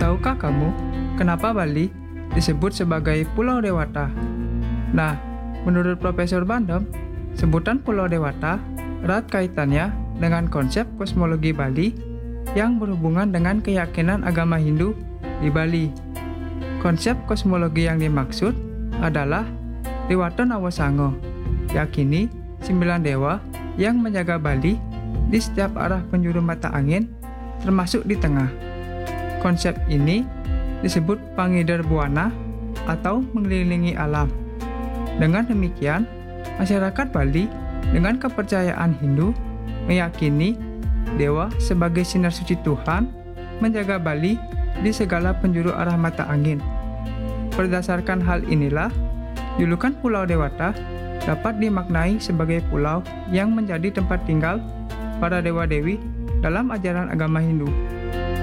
Tahukah kamu kenapa Bali disebut sebagai Pulau Dewata? Nah, menurut Profesor Bandem, sebutan Pulau Dewata erat kaitannya dengan konsep kosmologi Bali yang berhubungan dengan keyakinan agama Hindu di Bali. Konsep kosmologi yang dimaksud adalah Dewata Nawasango, yakini 9 dewa yang menjaga Bali di setiap arah penjuru mata angin, termasuk di tengah. Konsep ini disebut Pangider Buana atau mengelilingi alam. Dengan demikian, masyarakat Bali dengan kepercayaan Hindu meyakini dewa sebagai sinar suci Tuhan menjaga Bali di segala penjuru arah mata angin. Berdasarkan hal inilah, julukan Pulau Dewata dapat dimaknai sebagai pulau yang menjadi tempat tinggal para dewa-dewi dalam ajaran agama Hindu.